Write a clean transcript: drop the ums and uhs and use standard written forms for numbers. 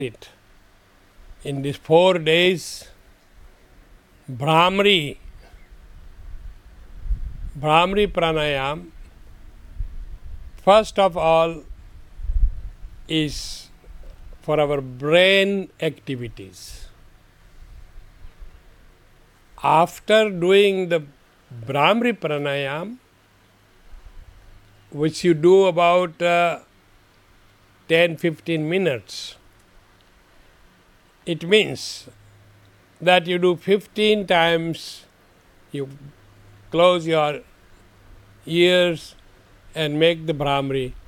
it. In these 4 days, Brahmari pranayam, first of all, is for our brain activities. After doing the Brahmari pranayam, which you do about 10-15 minutes, it means that you do 15 times, you close your ears and make the Brahmari